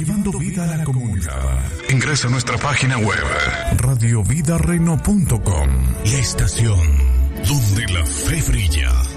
llevando vida a la comunidad. Ingresa a nuestra página web radiovidareno.com. La estación donde la fe brilla.